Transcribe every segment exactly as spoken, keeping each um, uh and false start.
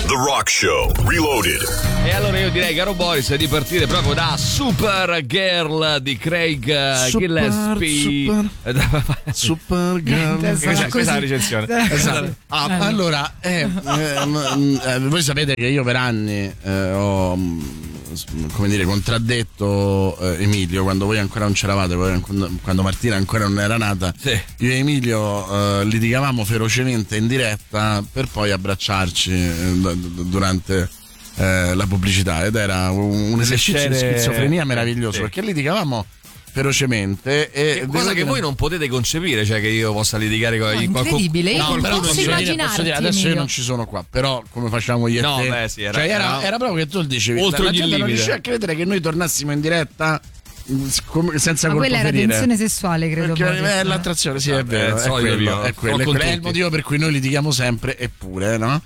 The Rock Show Reloaded. E allora io direi, caro Boris, di partire proprio da Supergirl di Craig Super, Gillespie. Super, Supergirl. Questa, questa è la recensione. Esatto. Ah, allora, eh, eh, eh, voi sapete che io per anni eh, ho, come dire, contraddetto eh, Emilio quando voi ancora non c'eravate, quando, quando Martina ancora non era nata. Sì. Io e Emilio eh, litigavamo ferocemente in diretta per poi abbracciarci eh, durante eh, la pubblicità, ed era un, un esercizio di schizofrenia meraviglioso, sì, perché litigavamo ferocemente e cosa che voi non potete concepire, cioè che io possa litigare con no, incredibile, io non però posso immaginarti, dire, adesso Emilio. io non ci sono qua, però come facciamo io e no, te, beh, sì, era, cioè era, era, era proprio che tu dicevi oltre la ogni gente non limite. riusciva a credere che noi tornassimo in diretta senza ma colpo quella era ferire. tensione sessuale, credo. Perché proprio. è l'attrazione, sì, è Vabbè, vero, è è quello, io, è quello, è, quello. È il motivo per cui noi litighiamo sempre, eppure, no?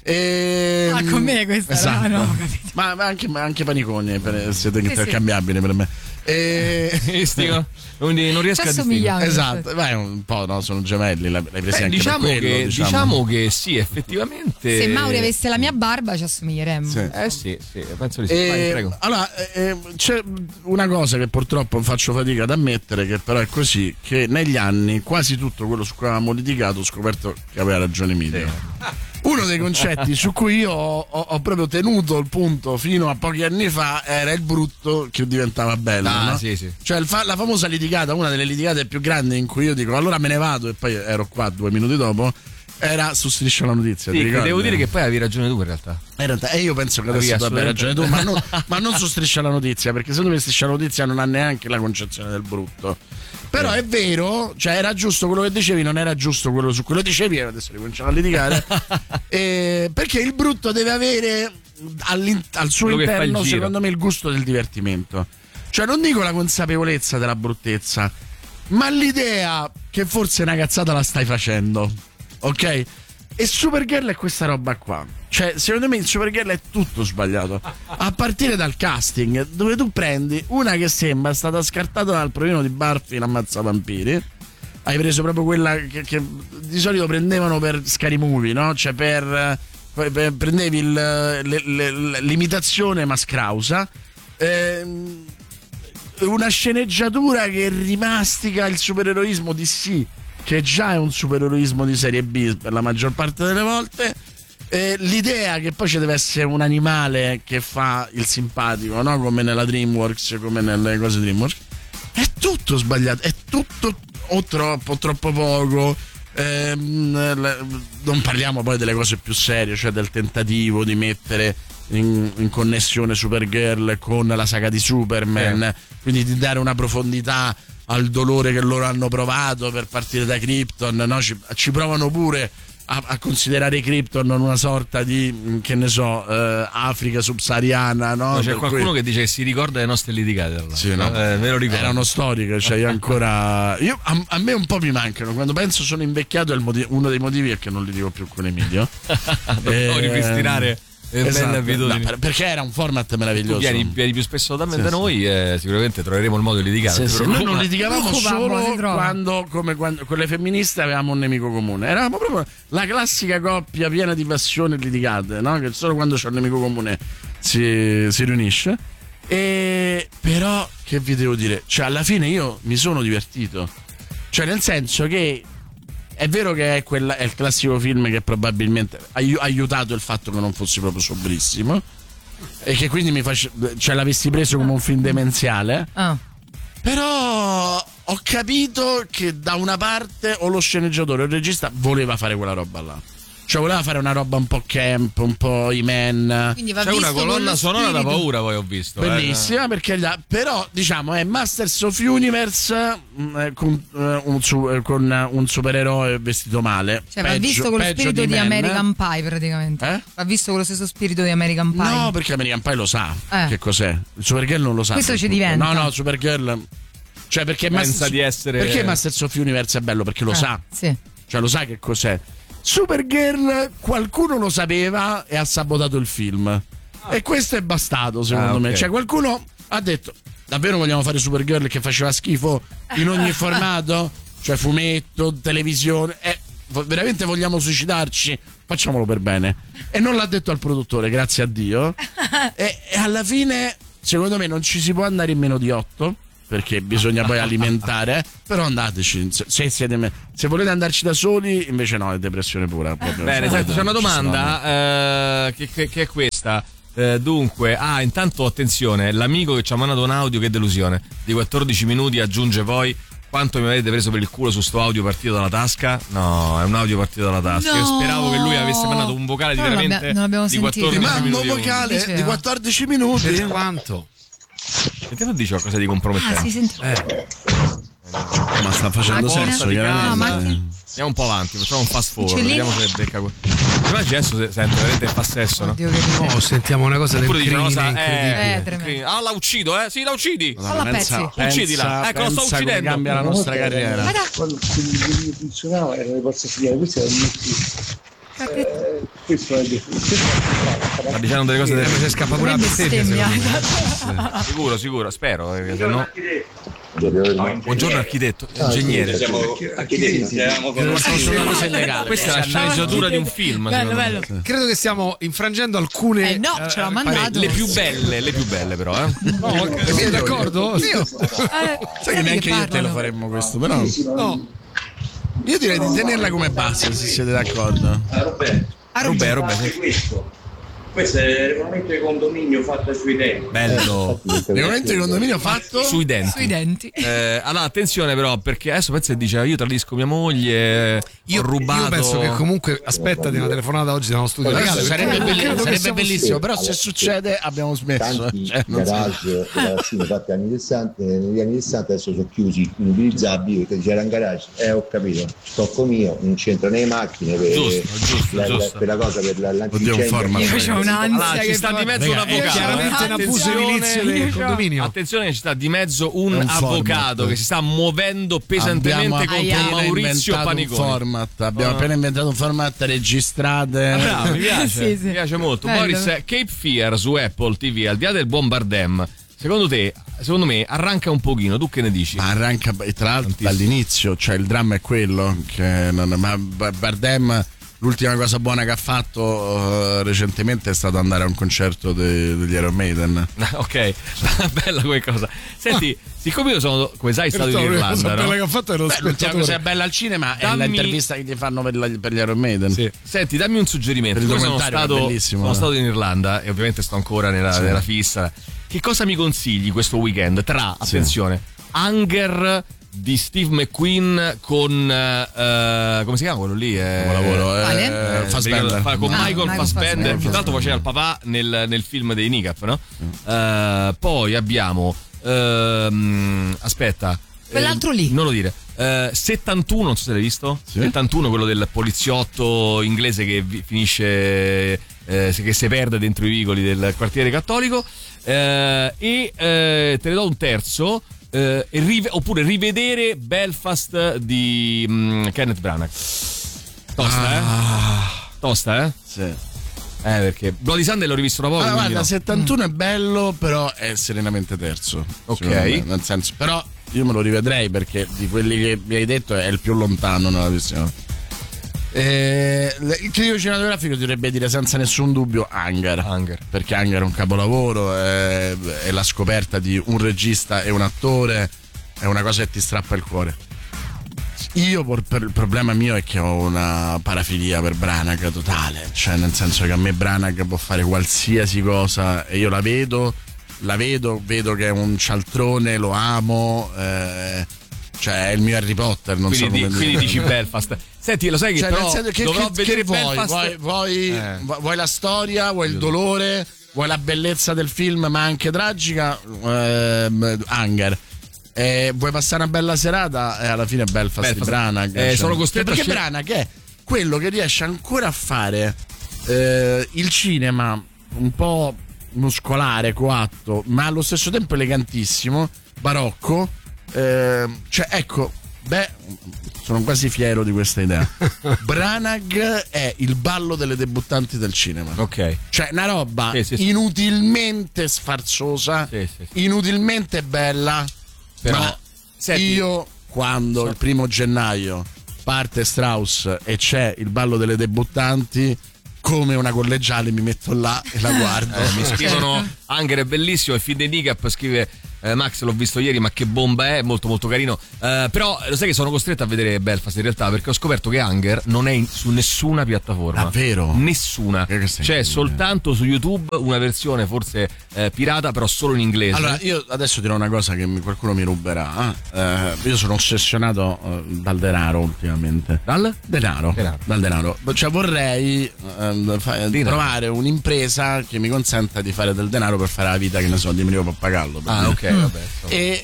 E, ah, con me questa esatto. no, no, capito. Ma, ma anche, ma anche Paniconi per, siete sì, intercambiabili sì. per me. E... Quindi non riesco a distinguere. Esatto, beh, un po' no, sono gemelli, l'hai presi Beh, anche diciamo, per quello, che, diciamo. diciamo che sì, effettivamente. Se Mauri avesse la mia barba ci assomiglieremmo. Sì. Eh sì, sì, penso di sì. E, Vai, prego. allora, eh, c'è una cosa che purtroppo faccio fatica ad ammettere, che però è così, che negli anni quasi tutto quello su cui avevamo litigato ho scoperto che aveva ragione Emilio. Sì. Uno dei concetti su cui io ho, ho, ho proprio tenuto il punto fino a pochi anni fa era il brutto che diventava bello. Ah, no? sì, sì. Cioè il fa- la famosa litigata, una delle litigate più grandi in cui io dico allora me ne vado e poi ero qua due minuti dopo, era su Striscia la Notizia. Sì, ti ricordi? devo dire che poi avevi ragione tu in realtà. In realtà, e io penso che adesso Avevi tu abbia ragione tu, ma non, ma non su Striscia la Notizia, perché secondo me Striscia la Notizia non ha neanche la concezione del brutto. Però è vero, cioè era giusto quello che dicevi, non era giusto quello su quello dicevi, e adesso ricominciamo a litigare. e, perché il brutto deve avere al suo quello interno, secondo me, il gusto del divertimento. Cioè non dico la consapevolezza della bruttezza, ma l'idea che forse una cazzata la stai facendo, ok? E Supergirl è questa roba qua. Cioè, secondo me in Supergirl è tutto sbagliato. A partire dal casting, dove tu prendi una che sembra stata scartata dal provino di Buffy in Ammazza Vampiri. Hai preso proprio quella che, che di solito prendevano per Scary Movie, no? Cioè per, per prendevi il, le, le, l'imitazione mascrausa. Ehm, una sceneggiatura che rimastica il supereroismo di sì, che già è un supereroismo di serie B per la maggior parte delle volte. Eh, l'idea che poi ci deve essere un animale che fa il simpatico, no? Come nella DreamWorks, come nelle cose DreamWorks, è tutto sbagliato, è tutto o troppo o troppo poco. Eh, non parliamo poi delle cose più serie, cioè del tentativo di mettere in, in connessione Supergirl con la saga di Superman, eh. quindi di dare una profondità al dolore che loro hanno provato per partire da Krypton, no? ci, ci provano pure a, a considerare Krypton una sorta di, che ne so, eh, Africa subsahariana, no? No, c'è per qualcuno cui... che dice che si ricorda le nostre litigate allora. Sì, no? eh, me lo ricordo. Erano storiche, cioè io ancora io, a, a me un po' mi mancano, quando penso sono invecchiato è il motivo, uno dei motivi è che non litigo più con Emilio. Dobbiamo ripristinare esatto, no, perché era un format meraviglioso. Tu vieni, vieni più spesso da me, sì, da noi, sì. E sicuramente troveremo il modo di litigare. Sì, sì. Noi non litigavamo no, solo quando, come quando con le femministe avevamo un nemico comune. Eravamo proprio la classica coppia piena di passione e litigate, no? Che solo quando c'è un nemico comune si, si riunisce. E però, che vi devo dire? Cioè, alla fine io mi sono divertito. Cioè, nel senso che è vero che è, quella, è il classico film che probabilmente ha aiutato il fatto che non fossi proprio sobrissimo e che quindi mi face, cioè l'avessi preso come un film demenziale. Ah. Però ho capito che da una parte o lo sceneggiatore o il regista voleva fare quella roba là. Cioè voleva fare una roba un po' camp, un po' I-Man. Quindi va c'è visto una colonna sonora da paura, poi ho visto. Bellissima, eh. perché gli ha, però diciamo è Masters of Universe mh, con, uh, un su, con un supereroe vestito male. Cioè peggio, va visto con lo spirito di, di American Pie praticamente. Eh? Va visto con lo stesso spirito di American Pie. No, perché American Pie lo sa eh. che cos'è. Il Supergirl non lo sa. Questo ci diventa. No, no, Supergirl. Cioè perché pensa Masters, di essere. Perché Masters of Universe è bello? Perché lo eh, sa. Sì. Cioè lo sa che cos'è. Supergirl qualcuno lo sapeva e ha sabotato il film. Ah. E questo è bastato secondo ah, okay. me. Cioè qualcuno ha detto davvero vogliamo fare Supergirl che faceva schifo in ogni formato? Cioè fumetto, televisione. Eh, veramente vogliamo suicidarci, facciamolo per bene. E non l'ha detto al produttore, grazie a Dio. e, e alla fine secondo me non ci si può andare in meno di otto, perché bisogna poi alimentare, però andateci, se, siete me- se volete andarci da soli invece no, è depressione pura proprio. Bene, senti, c'è una domanda eh, che, che, che è questa. Eh, dunque, ah, intanto attenzione, l'amico che ci ha mandato un audio, che delusione, di quattordici minuti, aggiunge poi: quanto mi avete preso per il culo su sto audio partito dalla tasca? No, è un audio partito dalla tasca. No. Io speravo che lui avesse mandato un vocale di No, non veramente l'abbia- non l'abbiamo di sentito. quattordici Ti mando minuti. un vocale Diceva. di quattordici minuti. Per quanto? Sentiamo, dice qualcosa di compromettente. Ah, si sente. Eh. Ma sta facendo Macchina? senso, No, chiaramente. macchina. Andiamo un po' avanti, facciamo un fast forward, Uccellini? vediamo se becca. Prima Gesso se- sente veramente fa sesso, no? Oddio, che ridere. Oh, sentiamo una cosa del Oppure dice una crimine cosa, incredibile. Eh, tremendo. ah, la uccido, eh? Sì, la uccidi. Alla pezzi. Uccidila. Ecco, lo sto pensa come uccidendo. cambia la nostra carriera. Ma dai, Quando il funzionava erano le portafigliere, questo era il mio eh, questo è il Sta dicendo delle cose Eh, del... si scappa pure che la bestemmia, bestemmia. secondo me. Sicuro, sicuro, spero, perché se no... Buongiorno architetto, ingegnere. Siamo architetti, siamo Sono cose illegali. Questa è la sceneggiatura di un film. Bello, secondo me. bello. Credo che stiamo infrangendo alcune. Eh no, ce l'ha mandato. Le più belle, le più belle però, eh. No, siete d'accordo? Eh, Sai che neanche io e te lo faremmo questo, però. No. Io direi di tenerla come base, se siete d'accordo. Ah, Roberto, Robè, Robè, anche questo. Questo è il regolamento di condominio fatto sui tempi. bello. Regolamento di condominio fatto Sui denti. Sui denti. Eh, allora, attenzione però, perché adesso pensa e dice: io tradisco mia moglie, Io, ho rubato. io penso che comunque aspettati una telefonata oggi da uno studio legale. Adesso sarebbe, perché belli- credo che sarebbe siamo- bellissimo, però se succede abbiamo smesso. Tanti Cioè, non so. garage ragazzini fatti negli anni sessanta, negli anni sessanta adesso sono chiusi, inutilizzabili, perché c'era un garage. Eh, ho capito, stocco mio, non c'entra né macchine per, Giusto, giusto, la, la- giusto. per la cosa per la, Oddio, un l'antincendio. format. Io c'ho un'ansia Allora, ci che sta poi- di mezzo un Raga, è avvocato. chiaramente un abuso Attenzione. edilizio del condominio. Attenzione, che ci sta di mezzo un, È un avvocato format. che si sta muovendo pesantemente Abbiamo contro appena Maurizio inventato un Paniconi. format. Abbiamo Ah. appena inventato un format, registrate. Ah, bravo, mi piace, Sì, sì. mi piace molto. Bello. Boris, Cape Fear su Apple ti vu, al di là del buon Bardem, secondo te, secondo me, arranca un pochino, tu che ne dici? Ma arranca tra l'altro dall'inizio, cioè il dramma è quello che non, ma Bardem l'ultima cosa buona che ha fatto uh, recentemente è stato andare a un concerto de- degli Iron Maiden. Ok, bella come cosa. Senti, siccome io sono, come sai, stato in Certo, la cosa Irlanda, bella no? che ha fatto era lo Beh, l'ultima cosa spettatore. bella al cinema è Dammi- l'intervista che gli fanno per, la- per gli Iron Maiden. Sì. Senti, dammi un suggerimento. Per il Io sono documentario è stato, bellissimo, sono eh. stato in Irlanda e ovviamente sto ancora nella, Sì. nella fissa. Che cosa mi consigli questo weekend? Tra, Sì. attenzione, Hunger di Steve McQueen con eh, come si chiama quello lì? Eh, Capolavoro, eh, Quale? eh, Fassbender. fa- con Ah, Michael Michael Fassbender, Fassbender. che tra l'altro faceva il papà nel, nel film dei Nicap, no? Eh, poi abbiamo ehm, aspetta, Quell'altro eh, lì. non lo dire. Eh, settantuno, non so se l'hai visto. Sì. settantuno, quello del poliziotto inglese che vi- finisce eh, che si perde dentro i vicoli del quartiere cattolico. Eh, e eh, te ne do un terzo. Eh, e rive- oppure rivedere Belfast di mm, Kenneth Branagh. Tosta, Ah. eh? Tosta, eh? Sì. Eh, perché Bloody Sunday l'ho rivisto da poco. Allora, quindi guarda, no. settantuno è bello, però è serenamente terzo. Ok. secondo me, nel senso, però io me lo rivedrei perché di quelli che mi hai detto è il più lontano nella visione. Eh, il critico cinematografico dovrebbe dire senza nessun dubbio Hunger, Hunger. perché Hunger è un capolavoro, è, è la scoperta di un regista e un attore, è una cosa che ti strappa il cuore. Io por- per il problema mio è che ho una parafilia per Branagh totale, cioè nel senso che a me Branagh può fare qualsiasi cosa e io la vedo, la vedo, vedo che è un cialtrone, lo amo, eh, cioè è il mio Harry Potter, non Quindi, so di- come quindi dire. dici Belfast. Senti, lo sai che Cioè, però nel senso che, dovrò che- vedere che vuoi? Belfast. Vuoi, vuoi, Eh. vuoi la storia, vuoi il dolore, vuoi la bellezza del film ma anche tragica, ehm, Hunger. Eh, vuoi passare una bella serata e alla fine Belfast, Belfast. di Branagh. Eh, sono costretto perché a scel- Branagh è quello che riesce ancora a fare eh, il cinema un po' muscolare, coatto, ma allo stesso tempo elegantissimo, barocco. Eh, cioè, ecco, beh, sono quasi fiero di questa idea. Branagh è il ballo delle debuttanti del cinema. Ok. Cioè, una roba Sì, sì, sì. inutilmente sfarzosa, Sì, sì, sì. inutilmente bella. Però, ma senti- io, quando il primo gennaio parte Strauss e c'è il ballo delle debuttanti, come una collegiale mi metto là e la guardo. Eh, mi scrivono Hunger è bellissimo, e Feed the Kneecap scrive eh, Max, l'ho visto ieri, ma che bomba è, molto molto carino. Eh, però lo sai che sono costretto a vedere Belfast in realtà, perché ho scoperto che Hunger non è in, su nessuna piattaforma. Davvero? Nessuna. C'è soltanto su YouTube una versione forse eh, pirata, però solo in inglese. Allora, io adesso dirò una cosa che mi, qualcuno mi ruberà. Eh, io sono ossessionato eh, dal denaro ultimamente. Dal? Denaro. Denaro. Dal denaro. Cioè vorrei eh, fa, trovare un'impresa che mi consenta di fare del denaro per fare la vita, che ne so, di mio pappagallo. Ah, dire. ok, vabbè. E,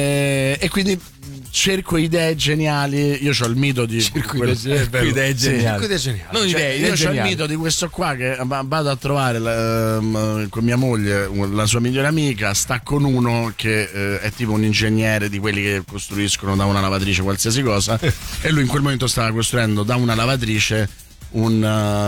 e, e quindi cerco idee geniali. Io ho il mito di Cerco quello- idee, cerco idee Sì. geniali. Cerco idee geniali. Non Cioè, idee, idee io ho il geniali. mito di questo qua che va- vado a trovare la- ehm, con mia moglie la sua migliore amica, sta con uno che eh, è tipo un ingegnere di quelli che costruiscono da una lavatrice qualsiasi cosa e lui in quel momento stava costruendo da una lavatrice un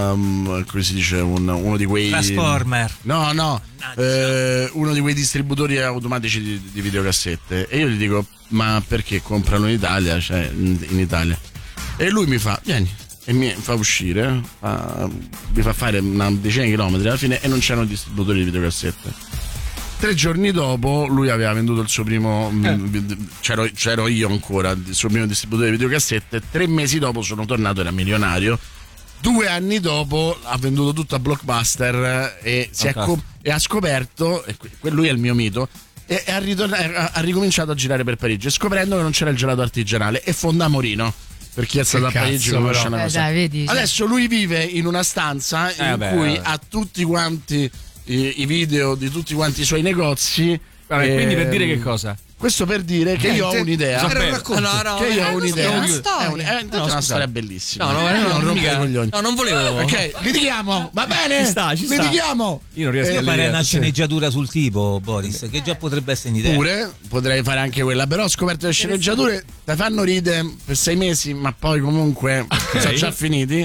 um, come si dice un, uno di quei Transformer. no no eh, uno di quei distributori automatici di, di videocassette, e io gli dico ma perché comprano in Italia, cioè in, in Italia, e lui mi fa vieni e mi fa uscire, fa, mi fa fare una decina di chilometri alla fine e non c'erano distributori di videocassette. Tre giorni dopo lui aveva venduto il suo primo eh. c'ero, c'ero io ancora, il suo primo distributore di videocassette. Tre mesi dopo sono tornato, era milionario. Due anni dopo ha venduto tutto a Blockbuster e, si è co- e ha scoperto, e que- lui è il mio mito, e, e ha, ritorn- ha ricominciato a girare per Parigi, scoprendo che non c'era il gelato artigianale, e fonda a Morino. Per chi è stato Che a Parigi cazzo, conosce però. una Eh, cosa. dai, vedi, cioè. Adesso lui vive in una stanza Eh, in beh, cui vabbè. ha tutti quanti i, i video di tutti quanti i suoi negozi. Vabbè, e- quindi per dire che cosa? Questo per dire che io ho Niente, un'idea. era un racconto. No, no, che io eh, ho non un'idea. so, una È storia. un- è No, una scusate. storia bellissima. No, no, Eh, no, non rompere mica- i coglioni. no, non volevo. Ok, litighiamo, va bene? Ci sta, ci sta. Litighiamo. Io non riesco Eh, a Io farei litigare. una sceneggiatura sul tipo, Boris, che già potrebbe essere un'idea. Pure potrei fare anche quella, però ho scoperto le sceneggiature ti fanno ridere per sei mesi, ma poi comunque sono già finiti,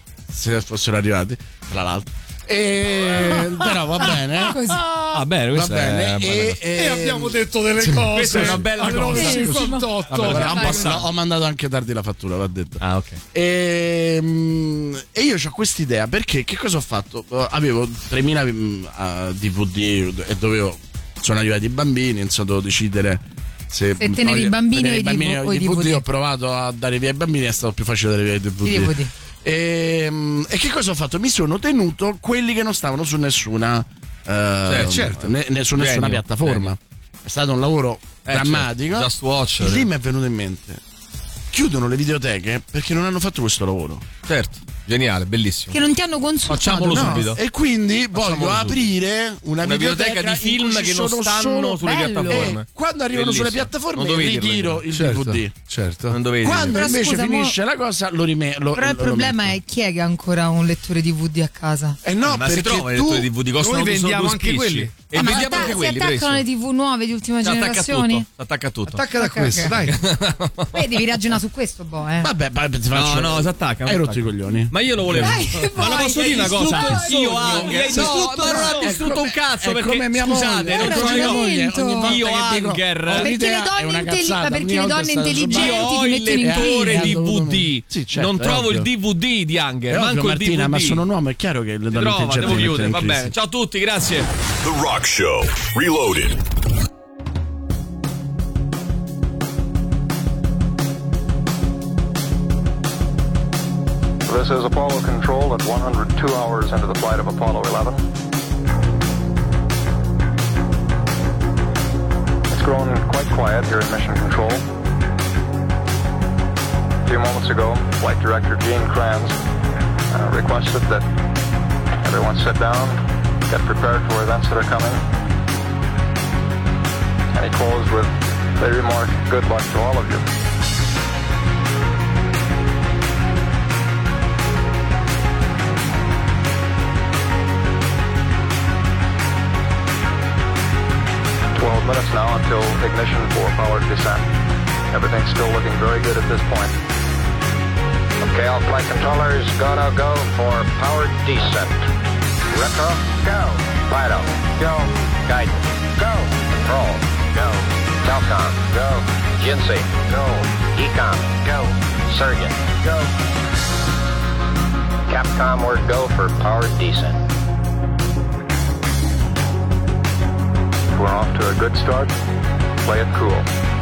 se fossero arrivati, tra l'altro. E però va bene. Così. Ah, bene, Va questo bene. è E, E abbiamo detto delle cose. Questa è una bella Però cosa. cinquantotto. Vabbè, Vabbè, un ho, po' mandato- ho mandato anche tardi la fattura, va detto. Ah, ok. E, mm, e io ho quest'idea perché che cosa ho fatto? Avevo tremila mm, uh, D V D e dovevo, sono arrivati i bambini, insomma, devo decidere se, Se tenere i bambini tenere o i bambini D V- o o i i D V D. D V D. Ho provato a dare via i bambini, è stato più facile dare via i D V D. I D V D. E, mm, e che cosa ho fatto? Mi sono tenuto quelli che non stavano su nessuna eh, certo. ne- ne- su nessuna Genio, piattaforma. genio. È stato un lavoro Eh, drammatico. certo. Just Watch. E lì mi è venuto in mente: chiudono le videoteche perché non hanno fatto questo lavoro. Certo, geniale, bellissimo. Che non ti hanno consultato. Facciamolo no? subito. E quindi voglio Facciamolo subito. aprire una, Una biblioteca di in film cui ci che non sono stanno solo- sulle bello. piattaforme. E quando arrivano Bellissimo. sulle piattaforme Non dovevi dirlo, ritiro il Certo, D V D. certo. Non dovevi Quando dirlo. Però invece scusa, mo- finisce la cosa lo rimetto. Però il problema è chi è che ha ancora un lettore D V D a casa? Eh no, Ma si perché trova i tu lettori D V D, costano noi solo vendiamo due anche spicci. quelli. E Ah, ma vendiamo atta- anche si quelli, attaccano le bravissimo. T V nuove di ultima Si attacca a generazione? tutto, si attacca a tutto. Attacca da Ok, questo, ok. dai. Beh, devi ragionare su questo, boh, eh. Vabbè, vabbè, ti faccio. No, no, si attacca. Hai si rotto attacca. i coglioni. Ma io lo volevo. Dai, che Ma la vuoi? posso dire una cosa? distrutto il Io sogno. anche. Mi hai No, distrutto ma non il ho sogno. distrutto un cazzo È perché come mia moglie, scusate, è non come sono mia io. moglie, ogni volta Io che dico, Hunger. ho Perché un'idea, le donne è una intelli- cazzata, ma perché ogni le volta donne sta sul intelligenti bar. Io ho ti il mettono in lettore crisi. D V D. Sì, certo, Non è trovo il ovvio. D V D di Hunger, È ovvio, manco il Martina, D V D. ma sono un uomo, è chiaro che le donne Trova, intelligenti devo mi mettono chiudere, in va crisi. bene. Ciao a tutti, grazie. The Rock Show. Reloaded. This is Apollo Control at one hundred two hours into the flight of Apollo eleven. It's grown quite quiet here in Mission Control. A few moments ago, Flight Director Gene Kranz uh, requested that everyone sit down, get prepared for events that are coming. And he closed with the remark, good luck to all of you. twelve minutes now until ignition for powered descent. Everything's still looking very good at this point. Okay, all flight controllers, go, no, go for powered descent. Retro, go. Fido, go. Guidance, go. Control, go. Telcom, go. G N C, go. Ecom, go. Surgeon. Go. Capcom, word go for powered descent. We're off to a good start. Play it cool.